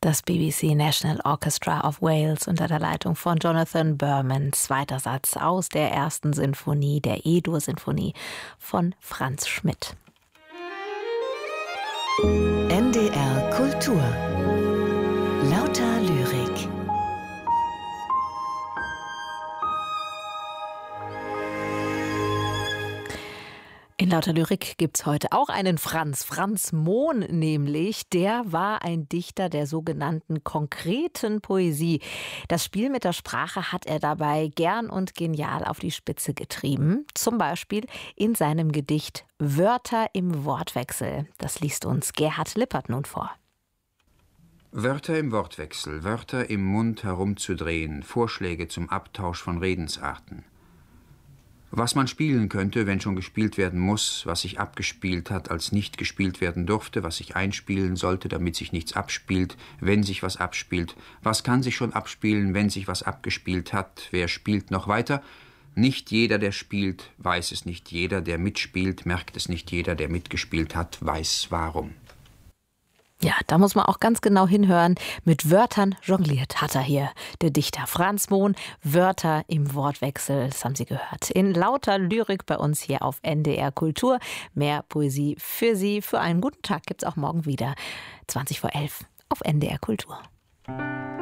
Das BBC National Orchestra of Wales unter der Leitung von Jonathan Berman. Zweiter Satz aus der ersten Sinfonie, der E-Dur-Sinfonie von Franz Schmidt. NDR Kultur. Lauter Lyrik. In Lauter Lyrik gibt's heute auch einen Franz Mohn nämlich. Der war ein Dichter der sogenannten konkreten Poesie. Das Spiel mit der Sprache hat er dabei gern und genial auf die Spitze getrieben. Zum Beispiel in seinem Gedicht Wörter im Wortwechsel. Das liest uns Gerhard Lippert nun vor. Wörter im Wortwechsel, Wörter im Mund herumzudrehen, Vorschläge zum Abtausch von Redensarten. Was man spielen könnte, wenn schon gespielt werden muss, was sich abgespielt hat, als nicht gespielt werden durfte, was sich einspielen sollte, damit sich nichts abspielt, wenn sich was abspielt, was kann sich schon abspielen, wenn sich was abgespielt hat, wer spielt noch weiter? Nicht jeder, der spielt, weiß es nicht jeder, der mitspielt, merkt es nicht jeder, der mitgespielt hat, weiß warum. Ja, da muss man auch ganz genau hinhören. Mit Wörtern jongliert hat er hier, der Dichter Franz Mohn. Wörter im Wortwechsel, das haben Sie gehört. In Lauter Lyrik bei uns hier auf NDR Kultur. Mehr Poesie für Sie. Für einen guten Tag gibt's auch morgen wieder. 11:20 auf NDR Kultur.